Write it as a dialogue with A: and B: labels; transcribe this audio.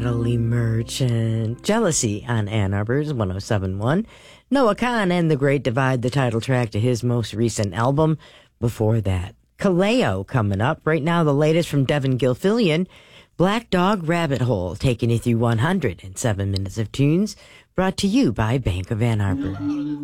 A: Natalie Merchant. Jealousy on Ann Arbor's 107.1. Noah Kahan and The Great Divide, the title track to his most recent album. Before that, Kaleo coming up. Right now, the latest from Devin Gilfillian. Black Dog Rabbit Hole, taking you through 107 minutes of tunes, brought to you by Bank of Ann Arbor.